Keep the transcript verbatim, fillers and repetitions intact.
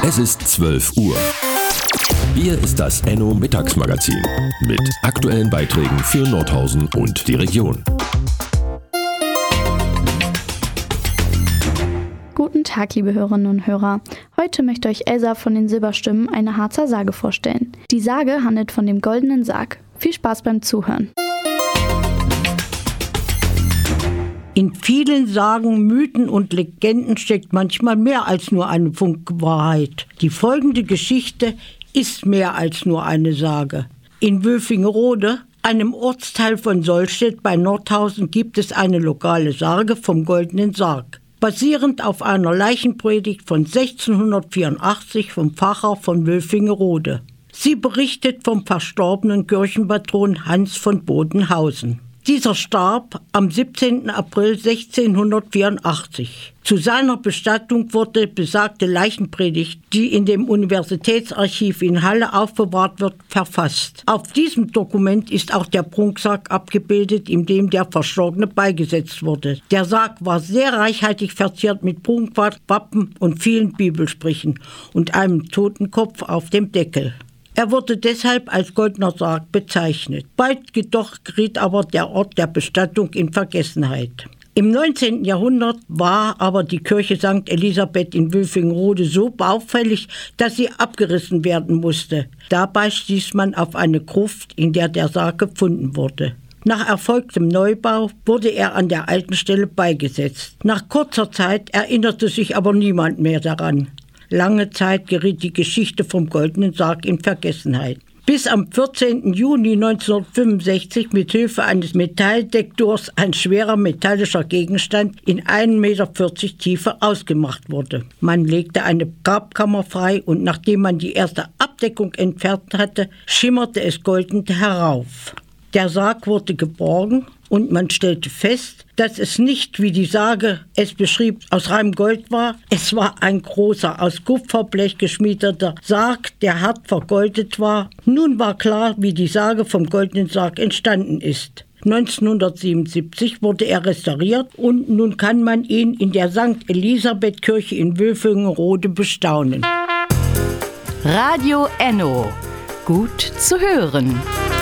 Es ist zwölf Uhr. Hier ist das Enno Mittagsmagazin mit aktuellen Beiträgen für Nordhausen und die Region. Guten Tag, liebe Hörerinnen und Hörer. Heute möchte euch Elsa von den Silberstimmen eine Harzer Sage vorstellen. Die Sage handelt von dem goldenen Sarg. Viel Spaß beim Zuhören. In vielen Sagen, Mythen und Legenden steckt manchmal mehr als nur eine Funke Wahrheit. Die folgende Geschichte ist mehr als nur eine Sage. In Wülfingerode, einem Ortsteil von Sollstedt bei Nordhausen, gibt es eine lokale Sage vom goldenen Sarg. Basierend auf einer Leichenpredigt von sechzehnhundertvierundachtzig vom Pfarrer von Wülfingerode. Sie berichtet vom verstorbenen Kirchenpatron Hans von Bodenhausen. Dieser starb am siebzehnten April sechzehnhundertvierundachtzig. Zu seiner Bestattung wurde besagte Leichenpredigt, die in dem Universitätsarchiv in Halle aufbewahrt wird, verfasst. Auf diesem Dokument ist auch der Prunksack abgebildet, in dem der Verstorbene beigesetzt wurde. Der Sarg war sehr reichhaltig verziert mit Prunkwappen und vielen Bibelsprüchen und einem Totenkopf auf dem Deckel. Er wurde deshalb als goldener Sarg bezeichnet. Bald jedoch geriet aber der Ort der Bestattung in Vergessenheit. Im neunzehnten Jahrhundert war aber die Kirche Sankt Elisabeth in Wülfingerode so baufällig, dass sie abgerissen werden musste. Dabei stieß man auf eine Gruft, in der der Sarg gefunden wurde. Nach erfolgtem Neubau wurde er an der alten Stelle beigesetzt. Nach kurzer Zeit erinnerte sich aber niemand mehr daran. Lange Zeit geriet die Geschichte vom goldenen Sarg in Vergessenheit. Bis am vierzehnten Juni neunzehnhundertfünfundsechzig mit Hilfe eines Metalldetektors ein schwerer metallischer Gegenstand in ein Meter vierzig Tiefe ausgemacht wurde. Man legte eine Grabkammer frei und nachdem man die erste Abdeckung entfernt hatte, schimmerte es golden herauf. Der Sarg wurde geborgen und man stellte fest, dass es nicht, wie die Sage es beschrieb, aus reinem Gold war. Es war ein großer, aus Kupferblech geschmiedeter Sarg, der hart vergoldet war. Nun war klar, wie die Sage vom goldenen Sarg entstanden ist. neunzehnhundertsiebenundsiebzig wurde er restauriert und nun kann man ihn in der Sankt Elisabeth Kirche in Wülfingerode bestaunen. Radio Enno. Gut zu hören.